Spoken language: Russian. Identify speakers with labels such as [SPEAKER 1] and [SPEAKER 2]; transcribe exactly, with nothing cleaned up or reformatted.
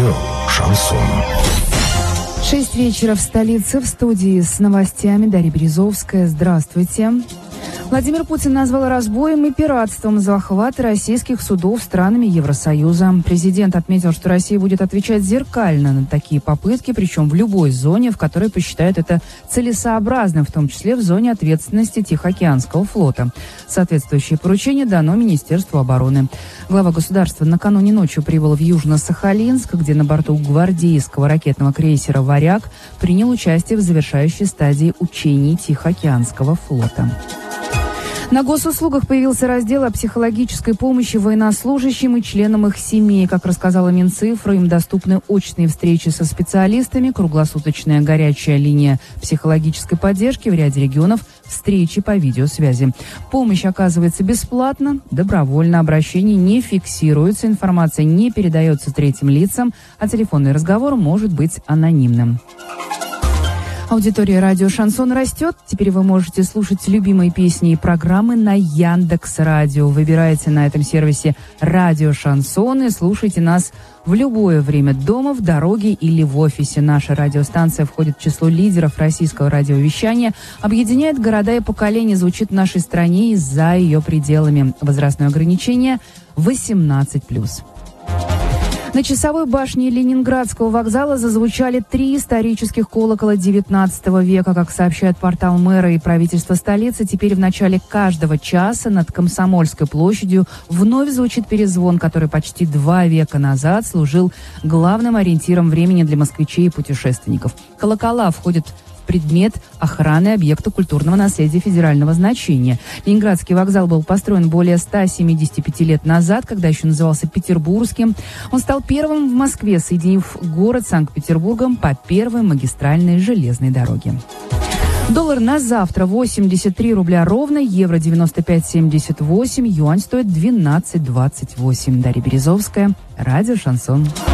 [SPEAKER 1] Радио «Шансон».
[SPEAKER 2] Шесть вечера в столице. В студии с новостями Дарья Березовская. Здравствуйте. Владимир Путин назвал разбоем и пиратством захват российских судов странами Евросоюза. Президент отметил, что Россия будет отвечать зеркально на такие попытки, причем в любой зоне, в которой посчитает это целесообразным, в том числе в зоне ответственности Тихоокеанского флота. Соответствующее поручение дано Министерству обороны. Глава государства накануне ночью прибыл в Южно-Сахалинск, где на борту гвардейского ракетного крейсера «Варяг» принял участие в завершающей стадии учений Тихоокеанского флота. На госуслугах появился раздел о психологической помощи военнослужащим и членам их семей. Как рассказала Минцифра, им доступны очные встречи со специалистами, круглосуточная горячая линия психологической поддержки в ряде регионов, встречи по видеосвязи. Помощь оказывается бесплатно, добровольно, обращение не фиксируется, информация не передается третьим лицам, а телефонный разговор может быть анонимным. Аудитория радио «Шансон» растет. Теперь вы можете слушать любимые песни и программы на Яндекс.Радио. Выбирайте на этом сервисе «Радио Шансон» и слушайте нас в любое время дома, в дороге или в офисе. Наша радиостанция входит в число лидеров российского радиовещания, объединяет города и поколения, звучит в нашей стране и за ее пределами. Возрастное ограничение восемнадцать плюс. На часовой башне Ленинградского вокзала зазвучали три исторических колокола девятнадцатого века. Как сообщает портал мэра и правительства столицы, теперь в начале каждого часа над Комсомольской площадью вновь звучит перезвон, который почти два века назад служил главным ориентиром времени для москвичей и путешественников. Колокола входят в предмет охраны объекта культурного наследия федерального значения. Ленинградский вокзал был построен более ста семидесяти пяти лет назад, когда еще назывался Петербургским. Он стал первым в Москве, соединив город с Санкт-Петербургом по первой магистральной железной дороге. Доллар на завтра восемьдесят три рубля ровно, евро девяносто пять семьдесят восемь, юань стоит двенадцать двадцать восемь. Дарья Березовская, радио «Шансон».